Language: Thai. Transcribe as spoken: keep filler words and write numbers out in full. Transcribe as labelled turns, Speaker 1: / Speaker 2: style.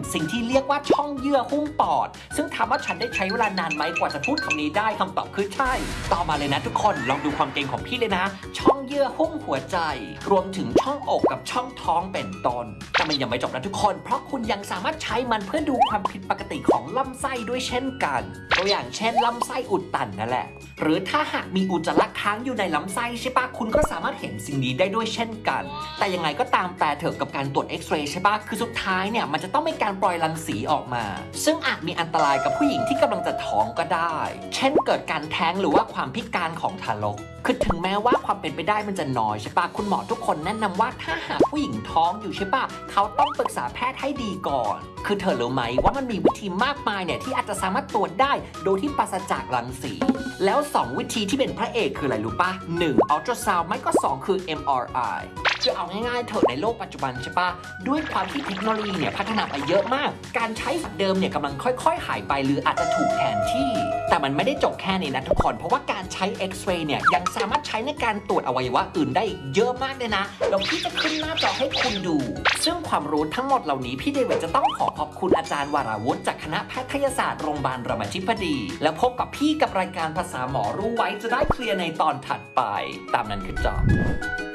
Speaker 1: สิ่งที่เรียกว่าช่องเยื่อหุ้มปอดซึ่งถามว่าฉันได้ใช้เวลานานไหมกว่าจะพูดคำนี้ได้คำตอบคือใช่ต่อมาเลยนะทุกคนลองดูความเก่งของพี่เลยนะช่องเยื่อหุ้มหัวใจรวมถึงช่องอกกับช่องท้องเป็นต้นแต่มันยังไม่จบนะทุกคนเพราะคุณยังสามารถใช้มันเพื่อดูความผิดปกติของลำไส้ด้วยเช่นกันตัวอย่างเช่นลำไส้อุดตันนั่นแหละหรือถ้าหากมีอุจจาระค้างอยู่ในลำไส้ใช่ปะคุณก็สามารถเห็นสิ่งนี้ได้ด้วยเช่นกันแต่ยังไงก็ตามแต่เถอะกับการตรวจเอ็กซเรย์ใช่ปะคือสุดท้ายเนี่ยมันจะต้องมีการปล่อยรังสีออกมาซึ่งอาจมีอันตรายกับผู้หญิงที่กำลังจะท้องก็ได้เช่นเกิดการแท้งหรือว่าความพิการของทารกคือถึงแม้ว่าความเป็นไปได้มันจะน้อยใช่ปะคุณหมอทุกคนแนะนำว่าถ้าหากผู้หญิงท้องอยู่ใช่ปะเขาต้องปรึกษาแพทย์ให้ดีก่อนคือเธอรู้ไหมว่ามันมีวิธีมากมายเนี่ยที่อาจจะสามารถตรวจได้โดยที่ปราศจากรังสีแล้วสองวิธีที่เป็นพระเอกคืออะไรรู้ปะหนึ่งอัลตราซาวด์ไม่ก็สองคือ เอ็ม อาร์ ไอ คือเอาง่ายๆเถอะในโลกปัจจุบันใช่ปะด้วยความที่เทคโนโลยีเนี่ยพัฒนาไปเยอะมากการใช้เดิมเนี่ยกำลังค่อยๆหายไปหรืออาจจะถูกแทนที่แต่มันไม่ได้จบแค่นี้นะทุกคนเพราะว่าการใช้เอ็กซเรย์เนี่ยยังสามารถใช้ในการตรวจอวัยวะอื่นได้เยอะมากเลยนะแล้วพี่จะขึ้นหน้าจอให้คุณดูซึ่งความรู้ทั้งหมดเหล่านี้พี่เดวิดจะต้องขอขอบคุณอาจารย์วราวุฒิจากคณะแพทยศาสตร์โรงพยาบาลรามาธิบดีแล้วพบกับพี่กับรายการภาษาหมอรู้ไว้จะได้เคลียร์ในตอนถัดไปตามนั้นคือจบ